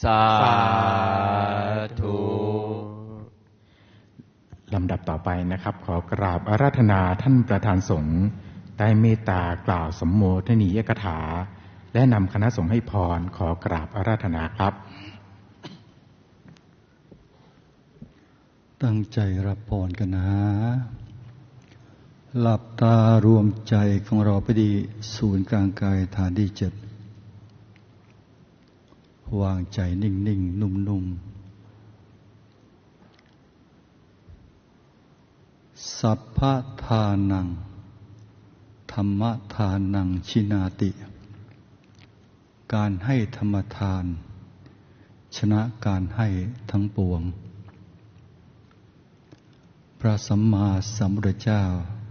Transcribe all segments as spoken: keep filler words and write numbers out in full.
สาธุลำดับต่อไปนะครับขอกราบอาราธนาท่านประธานสงฆ์ได้เมตตากล่าวสมโภชนียกถาและนำคณะสงฆ์ให้พรขอกราบอาราธนาครับตั้งใจรับพรกันนะหลับตารวมใจของเราไปที่ศูนย์กลางกายฐานที่เจ็ดวางใจนิ่งๆนุ่มๆสัพพะทานังธรรมทานังชินาติการให้ธรรมทานชนะการให้ทั้งปวงพระสัมมาสัมพุทธเจ้า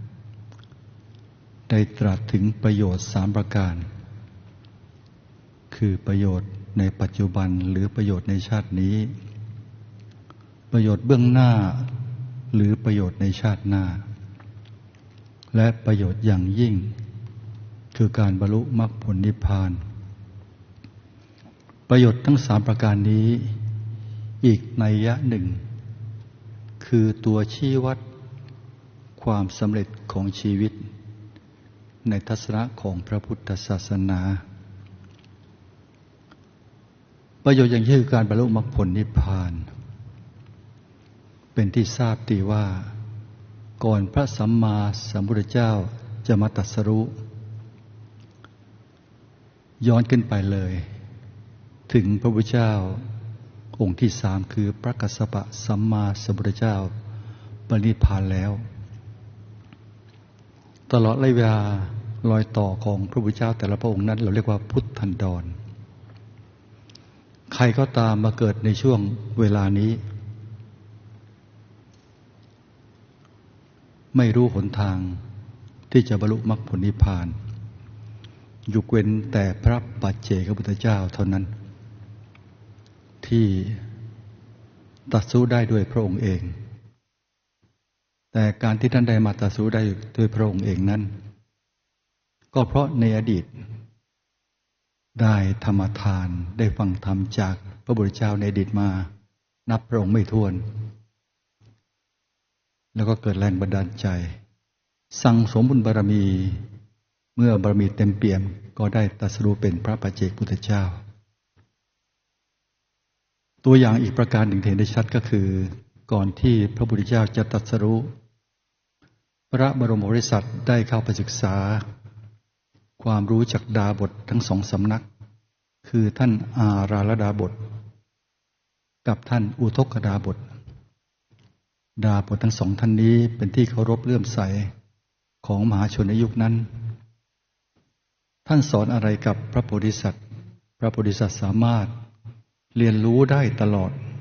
ได้ตรัสถึงประโยชน์สามประการคือประโยชน์ในปัจจุบันหรือประโยชน์ในชาตินี้ประโยชน์เบื้องหน้าหรือประโยชน์ในชาติหน้าและประโยชน์อย่างยิ่งคือการบรรลุมรรคผลนิพพานประโยชน์ทั้งสามประการนี้อีกนัยยะหนึ่งคือตัวชี้วัดความสำเร็จของชีวิตในทัศนะของพระพุทธศาสนาประโยชน์อย่างยิ่งคือการบรรลุมรรคผลนิพพานเป็นที่ทราบดีว่าก่อนพระสัมมาสัมพุทธเจ้าจะมาตรัสรู้ย้อนขึ้นไปเลยถึงพระพุทธเจ้าองค์ที่สามคือพระกัสสปะสัมมาสัมพุทธเจ้าปรินิพพานแล้วตลอดระยะเวลารอยต่อของพระพุทธเจ้าแต่ละพระองค์นั้นเราเรียกว่าพุทธันดรใครก็ตามมาเกิดในช่วงเวลานี้ไม่รู้หนทางที่จะบรรลุมรรคผลนิพพานยกเว้นแต่พระปัจเจกพุทธเจ้าเท่านั้นที่ตรัสรู้ได้ด้วยพระองค์เองแต่การที่ท่านได้มาตรัสรู้ได้ด้วยพระองค์เองนั้นก็เพราะในอดีตได้ธรรมทานได้ฟังธรรมจากพระพุทธเจ้าในอดีตมานับพระองค์ไม่ถ้วนแล้วก็เกิดแรงบันดาลใจสั่งสมบุญบารมีเมื่อบารมีเต็มเปี่ยมก็ได้ตรัสรู้เป็นพระปัจเจกพุทธเจ้าตัวอย่างอีกประการหนึ่งเห็นได้ชัดก็คือก่อนที่พระพุทธเจ้าจะตรัสรู้พระบรมโพธิสัตว์ได้เข้าไปศึกษาความรู้จากดาบททั้งสองสำนักคือท่านอาราลดาบทกับท่านอุทกดาบทดาบททั้งสองท่านนี้เป็นที่เคารพเลื่อมใสของมหาชนในยุคนั้นท่านสอนอะไรกับพระโพธิสัตว์พระโพธิสัตว์สามารถเรียนรู้ได้ตลอด